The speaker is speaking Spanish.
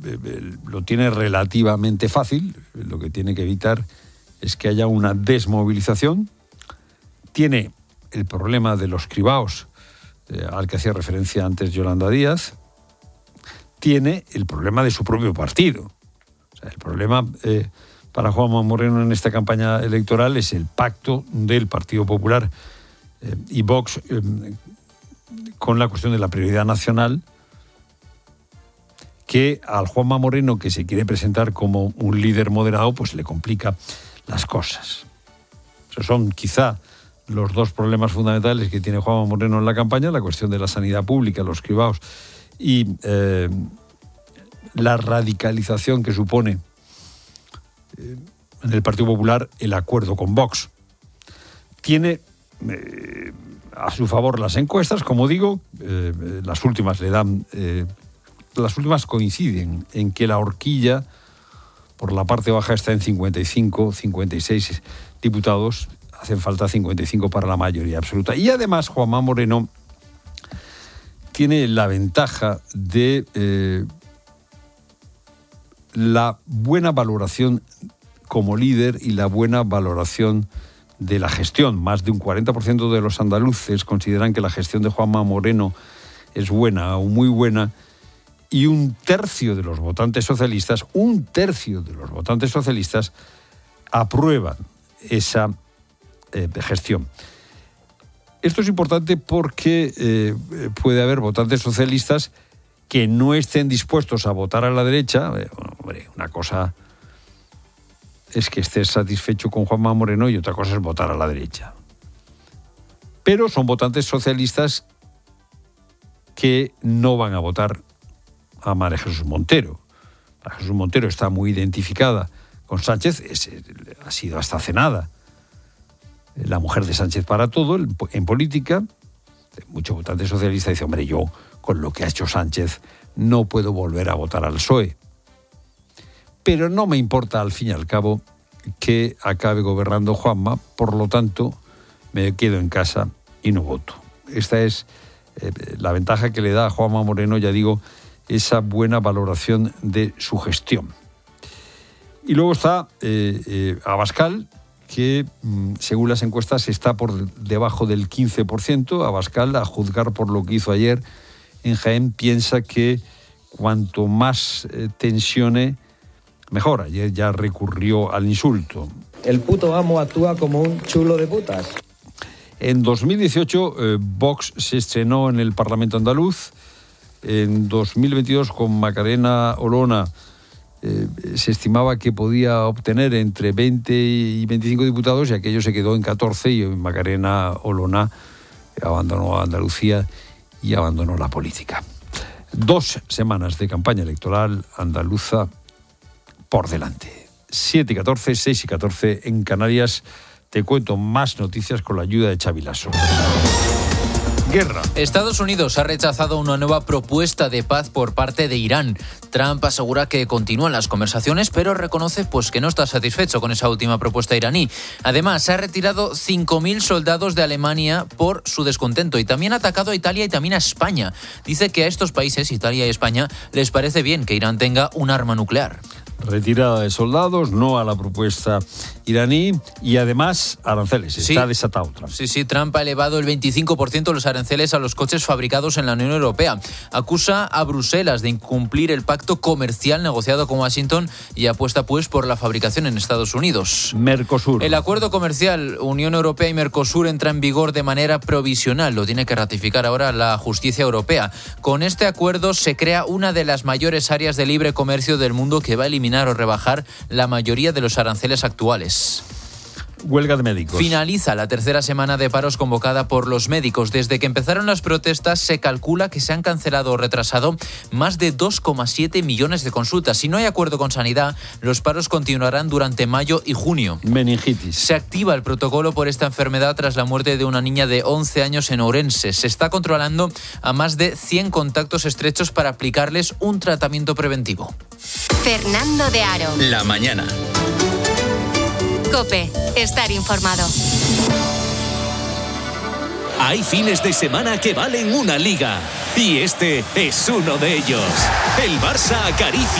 lo tiene relativamente fácil. Lo que tiene que evitar es que haya una desmovilización. Tiene el problema de los cribaos, al que hacía referencia antes Yolanda Díaz. Tiene el problema de su propio partido. O sea, el problema para Juanma Moreno en esta campaña electoral es el pacto del Partido Popular y Vox con la cuestión de la prioridad nacional, que al Juanma Moreno, que se quiere presentar como un líder moderado, pues le complica las cosas. Esos son quizá los dos problemas fundamentales que tiene Juanma Moreno en la campaña: la cuestión de la sanidad pública, los cribaos, y la radicalización que supone en el Partido Popular el acuerdo con Vox. Tiene a su favor las encuestas, como digo, las últimas le dan... Las últimas coinciden en que la horquilla por la parte baja está en 55, 56 diputados. Hacen falta 55 para la mayoría absoluta. Y además Juanma Moreno tiene la ventaja de la buena valoración como líder y la buena valoración de la gestión. Más de un 40% de los andaluces consideran que la gestión de Juanma Moreno es buena o muy buena. Y un tercio de los votantes socialistas aprueban esa gestión. Esto es importante porque puede haber votantes socialistas que no estén dispuestos a votar a la derecha. Hombre, una cosa es que estés satisfecho con Juanma Moreno y otra cosa es votar a la derecha. Pero son votantes socialistas que no van a votar a María Jesús Montero. María Jesús Montero está muy identificada con Sánchez, ha sido hasta cenada la mujer de Sánchez para todo en política. Muchos votantes socialistas dicen: hombre, yo con lo que ha hecho Sánchez no puedo volver a votar al PSOE. Pero no me importa al fin y al cabo que acabe gobernando Juanma, por lo tanto me quedo en casa y no voto. Esta es la ventaja que le da a Juanma Moreno, ya digo, esa buena valoración de su gestión. Y luego está Abascal, que según las encuestas está por debajo del 15%. Abascal, a juzgar por lo que hizo ayer en Jaén, piensa que cuanto más tensione, mejor. Ayer ya recurrió al insulto. El puto amo actúa como un chulo de putas. En 2018, Vox se estrenó en el Parlamento andaluz. En 2022, con Macarena Olona, se estimaba que podía obtener entre 20 y 25 diputados, y aquello se quedó en 14, y Macarena Olona abandonó Andalucía y abandonó la política. 2 semanas de campaña electoral andaluza por delante. 7 y 14, 6 y 14 en Canarias. Te cuento más noticias con la ayuda de Xavi Lasso. Guerra. Estados Unidos ha rechazado una nueva propuesta de paz por parte de Irán. Trump asegura que continúan las conversaciones, pero reconoce que no está satisfecho con esa última propuesta iraní. Además, ha retirado 5.000 soldados de Alemania por su descontento y también ha atacado a Italia y también a España. Dice que a estos países, Italia y España, les parece bien que Irán tenga un arma nuclear. Retirada de soldados, no a la propuesta iraní y además aranceles. Está desatado Trump. Sí, Trump ha elevado el 25% los aranceles a los coches fabricados en la Unión Europea. Acusa a Bruselas de incumplir el pacto comercial negociado con Washington y apuesta por la fabricación en Estados Unidos. Mercosur. El acuerdo comercial Unión Europea y Mercosur entra en vigor de manera provisional. Lo tiene que ratificar ahora la justicia europea. Con este acuerdo se crea una de las mayores áreas de libre comercio del mundo que va a eliminar o rebajar la mayoría de los aranceles actuales. Huelga de médicos. Finaliza la tercera semana de paros convocada por los médicos. Desde que empezaron las protestas se calcula que se han cancelado o retrasado más de 2,7 millones de consultas. Si no hay acuerdo con Sanidad, los paros continuarán durante mayo y junio. Meningitis. Se activa el protocolo por esta enfermedad tras la muerte de una niña de 11 años en Ourense. Se está controlando a más de 100 contactos estrechos para aplicarles un tratamiento preventivo. Fernando de Aro. La mañana. COPE. Estar informado. Hay fines de semana que valen una liga. Y este es uno de ellos. El Barça acaricia